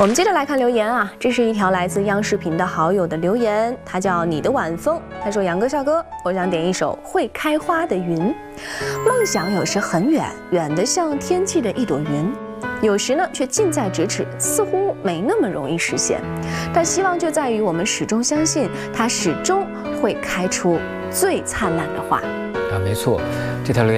我们接着来看留言啊，这是一条来自央视频的好友的留言，他叫你的晚风，他说：杨哥、笑哥，我想点一首《会开花的云》。梦想有时很远，远得像天际的一朵云，有时呢却近在咫尺，似乎没那么容易实现。但希望就在于我们始终相信，它始终会开出最灿烂的花。 没错，这条留言。